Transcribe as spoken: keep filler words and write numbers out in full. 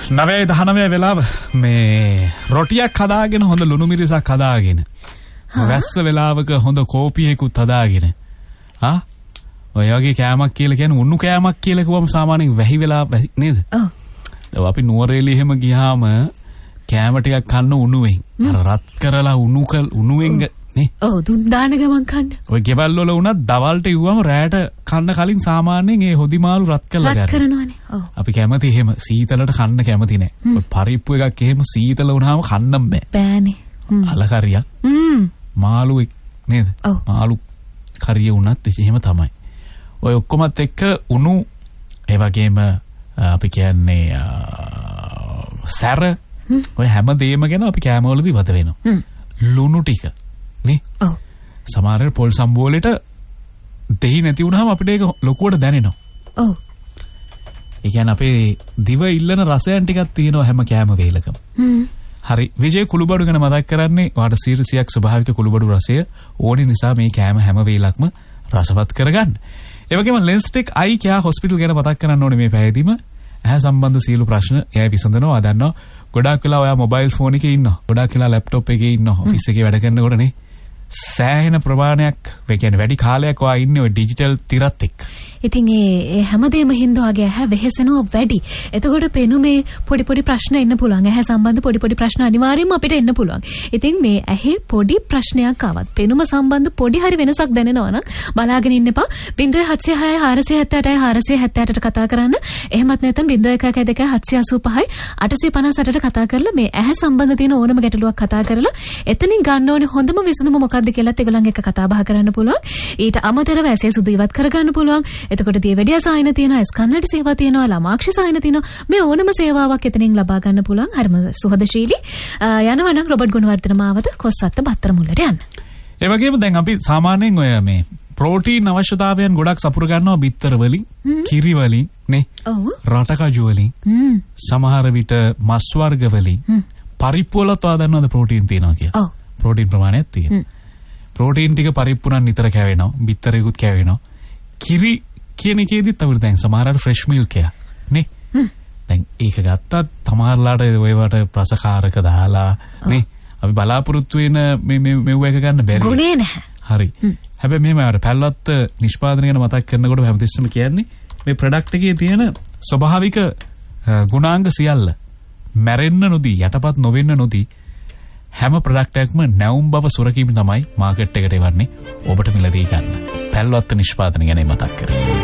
නවය දහනවය වෙලාව මේ රොටියක් හදාගෙන හොඳ ලුණු මිරිසක් හදාගෙන වැස්ස වෙලාවක හොඳ කෝපියකුත් හදාගෙන ආ ඔය වගේ කෑමක් කියලා කියන්නේ උණු කෑමක් කියලා කිව්වම සාමාන්‍යයෙන් වැහි වෙලා නේද? ඔව්. දැන් අපි නුවරඑළිය එහෙම ගියාම කෑම ටිකක් කන්න උණුවෙන් අර රත් කරලා උණු කල් උණුවෙන් නේ. ඔව් දුන් දාන ගමන් කන්න. ඔය ගෙවල් වල උනත් දවල්ට ඉව්වම රැයට කන්න කලින් සාමාන්‍යයෙන් ඒ හොදිමාළු රත් කරලා ගන්න. රත් කරනවානේ. ඔව්. අපි කැමති එහෙම සීතලට කන්න කැමති නෑ. ඔය පරිප්පු එකක් එහෙම සීතල වුණාම කන්නම් බෑ. බෑනේ. අලකරියක්. හ්ම්. මාළු නේද? මාළු කරිය උනත් එහෙම තමයි. ඔය ඔක්කොමත් එක්ක උණු ඒ වගේම අපි කියන්නේ සැර ඔය හැම දෙයක්ම ගැන අපි කෑමවලදී වද වෙනවා. ලුණු ටික නේ. ඔව්. සමහර පොල් සම්බෝලෙට දෙහි නැති වුනහම අපිට ඒක ලොකුවට දැනෙනවා. ඔව්. ඒ කියන්නේ අපේ දිව ඉල්ලන රසයන් ටිකක් තියෙනවා හැම කෑම වේලකම. හ්ම්. හරි. විජේ කුළුබඩු ගැන මතක් කරන්නේ ඔයාට සීරසියක් ස්වභාවික කුළුබඩු රසය ඕනේ නිසා මේ කෑම හැම වේලක්ම රසවත් කරගන්න. ඒ වගේම ලෙන්ස්ටික් අයි කියා හොස්පිටල් ගැන මතක් කරන්න ඕනේ මේ පැයදීම. ඇහැ සම්බන්ධ සියලු ප්‍රශ්න එයා විසඳනවා. දන්නවා. ගොඩාක් වෙලා ඔයා මොබයිල් ෆෝන් එකේ ඉන්නවා. ගොඩාක් වෙලා ලැප්ටොප් එකේ ඉන්නවා. ඔෆිස් එකේ වැඩ කරනකොට නේ. සෑහෙන ප්‍රමාණයක් ඒ කියන්නේ වැඩි කාලයක් ඔයා ඉන්නේ ඔය ඩිජිටල් තිරත් එක්ක. ඉතින් ඒ හැමදේම හින්දාගේ ඇහැ වෙහෙසෙනවා වැඩි. එතකොට පෙනුමේ පොඩි පොඩි ප්‍රශ්න එන්න පුළුවන්. ඇහැ සම්බන්ධ පොඩි පොඩි ප්‍රශ්න අනිවාර්යයෙන්ම අපිට එන්න පුළුවන්. ඉතින් මේ ඇහි පොඩි ප්‍රශ්නයක් ආවත් පෙනුම සම්බන්ධ පොඩි හරි වෙනසක් දැනෙනවා නම් බලාගෙන ඉන්න එපා. ज़ीरो सात छह चार सात आठ चार सात आठ ට කතා කරන්න. එහෙමත් නැත්නම් ज़ीरो एक एक दो सात आठ पाँच आठ पाँच आठ ට කතා කරලා මේ ඇහැ සම්බන්ධ තියෙන ඕනම ගැටලුවක් කතා කරලා එතනින් ගන්න ඕනේ හොඳම විසඳුම මොකක්ද කියලාත් ඒගොල්ලන් එක්ක කතා බහ කරන්න පුළුවන්. ඊට අමතරව ඇසේ සුදු ඉවත් කරගන්න පුළුවන්. එතකොට දියවැඩියා සායන තියෙනවා, ස්කන්නඩි සේවා තියෙනවා, ළමාක්ෂි සායන තියෙනවා. මේ ඕනම සේවාවක් එතනින් ලබා ගන්න පුළුවන්. හරිම සුහදශීලී. යනවා නම් රොබර්ට් ගුණවර්ධන මාවත කොස්සත්ත බත්තර මුල්ලට යන්න. ඒ වගේම දැන් අපි සාමාන්‍යයෙන් ඔය මේ ප්‍රෝටීන් අවශ්‍යතාවයන් ගොඩක් සපුර ගන්නවා බිත්තර වලින්, කිරි වලින් නේ. ඔව්. රටකජු වලින්. සමහර විට මස් වර්ග වලින්. පරිප්පු වලත් ඔයා දන්නවද ප්‍රෝටීන් තියෙනවා කියලා? ඔව්. ප්‍රෝටීන් ප්‍රමාණයක් තියෙනවා. ප්‍රෝටීන් ටික පරිප්පු නම් නිතර කෑවෙනවා, බිත්තරෙකුත් කෑවෙනවා. කිරි කියන එකේදීත් අපිට දැන් සමහරවල් ෆ්‍රෙෂ් මිල්ක් එක නේ. දැන් ඒක ගත්තත් සමහරලාට ඔයවට ප්‍රසකාරක දාලා නේ අපි බලාපොරොත්තු වෙන මේ මේ මෙව එක ගන්න බැරි. ගුණේ නැහැ. හරි. හැබැයි මෙහෙම අර පැල්ලත් නිෂ්පාදනය ගැන මතක් කරනකොට හැමතිස්සෙම කියන්නේ මේ ප්‍රොඩක්ට් එකේ තියෙන ස්වභාවික ගුණාංග සියල්ල මැරෙන්න නොදී යටපත් නොවෙන්න නොදී හැම ප්‍රොඩක්ට් එකක්ම නැවුම් බව සුරකීම තමයි මාකට් එකට එවන්නේ ඔබට මිලදී ගන්න. පැල්ලත් නිෂ්පාදනය ගැන මතක් කරගන්න.